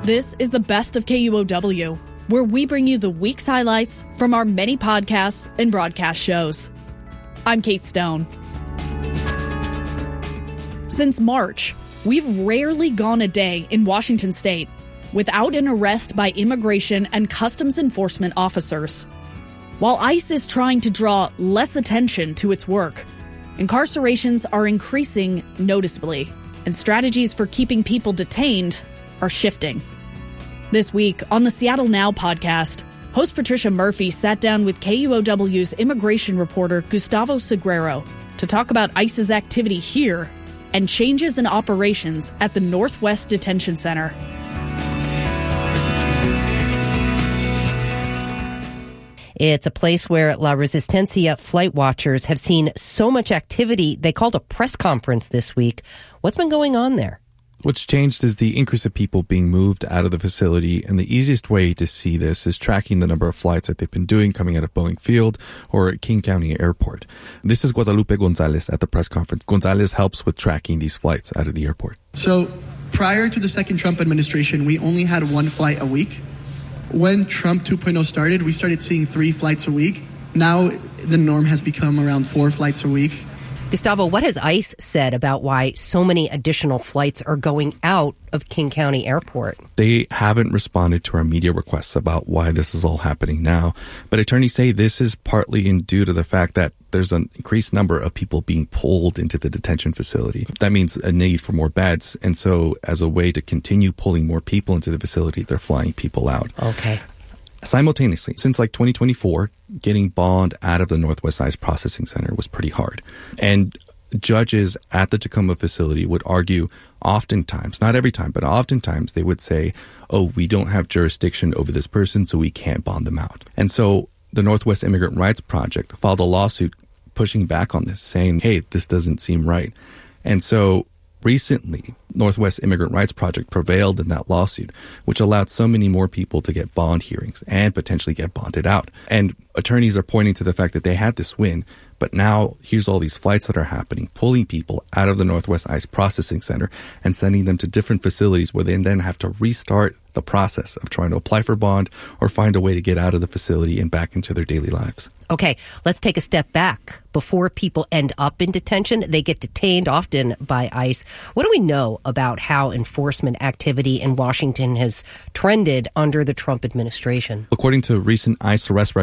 This is the best of KUOW, where we bring you the week's highlights from our many podcasts and broadcast shows. I'm Kate Stone. Since March, we've rarely gone a day in Washington state without an arrest by immigration and customs enforcement officers. While ICE is trying to draw less attention to its work, incarcerations are increasing noticeably, and strategies for keeping people detained are shifting. This week on the Seattle Now podcast, host Patricia Murphy sat down with KUOW's immigration reporter Gustavo Segreiro to talk about ICE's activity here and changes in operations at the Northwest Detention Center. It's a place where La Resistencia flight watchers have seen so much activity, they called a press conference this week. What's been going on there? What's changed is the increase of people being moved out of the facility, and the easiest way to see this is tracking the number of flights that they've been doing coming out of Boeing Field or at King County Airport. This is Guadalupe Gonzalez at the press conference. Gonzalez helps with tracking these flights out of the airport. So prior to the second Trump administration, we only had one flight a week. When Trump 2.0 started, we started seeing 3 flights a week. Now the norm has become around 4 flights a week. Gustavo, what has ICE said about why so many additional flights are going out of King County Airport? They haven't responded to our media requests about why this is all happening now, but attorneys say this is partly due to the fact that there's an increased number of people being pulled into the detention facility. That means a need for more beds, and so as a way to continue pulling more people into the facility, they're flying people out. Okay. Simultaneously, since 2024, getting bond out of the Northwest ICE Processing Center was pretty hard. And judges at the Tacoma facility would argue oftentimes, not every time, but oftentimes they would say, oh, we don't have jurisdiction over this person, so we can't bond them out. And so the Northwest Immigrant Rights Project filed a lawsuit pushing back on this, saying, hey, this doesn't seem right. And so recently, Northwest Immigrant Rights Project prevailed in that lawsuit, which allowed so many more people to get bond hearings and potentially get bonded out. And attorneys are pointing to the fact that they had this win, but now here's all these flights that are happening, pulling people out of the Northwest ICE Processing Center and sending them to different facilities where they then have to restart the process of trying to apply for bond or find a way to get out of the facility and back into their daily lives. Okay, let's take a step back. Before people end up in detention, they get detained often by ICE. What do we know about how enforcement activity in Washington has trended under the Trump administration? According to recent ICE arrest records,